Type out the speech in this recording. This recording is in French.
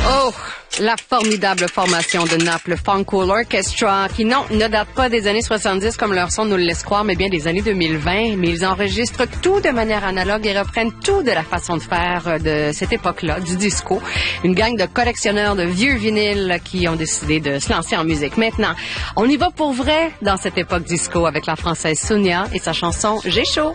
Oh, la formidable formation de Naples Funk Cool Orchestra, qui ne date pas des années 70 comme leur son nous le laisse croire, mais bien des années 2020. Mais ils enregistrent tout de manière analogue et reprennent tout de la façon de faire de cette époque-là, du disco. Une gang de collectionneurs de vieux vinyles qui ont décidé de se lancer en musique. Maintenant, on y va pour vrai dans cette époque disco avec la Française Sonia et sa chanson « J'ai chaud ».